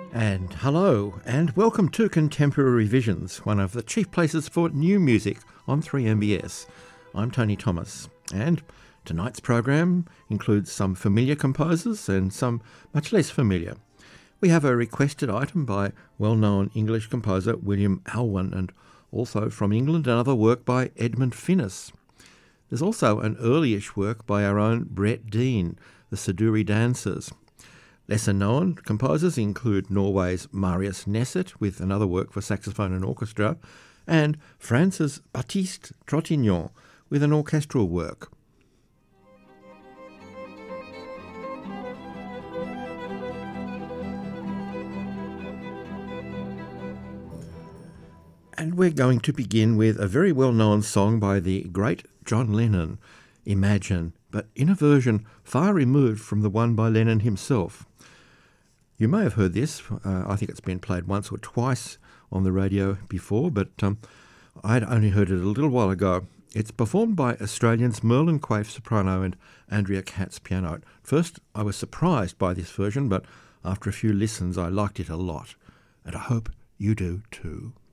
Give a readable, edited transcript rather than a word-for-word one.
And hello, and welcome to Contemporary Visions, one of the chief places for new music on 3MBS. I'm Tony Thomas, and tonight's program includes some familiar composers and some much less familiar. We have a requested item by well-known English composer William Alwyn, and also from England another work by Edmund Finnis. There's also an earlyish work by our own Brett Dean, the Siduri Dancers. Lesser known composers include Norway's Marius Neset with another work for saxophone and orchestra, and France's Baptiste Trintignant with an orchestral work. And we're going to begin with a very well-known song by the great John Lennon, Imagine, but in a version far removed from the one by Lennon himself. You may have heard this. I think it's been played once or twice on the radio before, but I'd only heard it a little while ago. It's performed by Australians Merlin Quaife soprano and Andrea Katz piano. At first, I was surprised by this version, but after a few listens, I liked it a lot, and I hope you do too.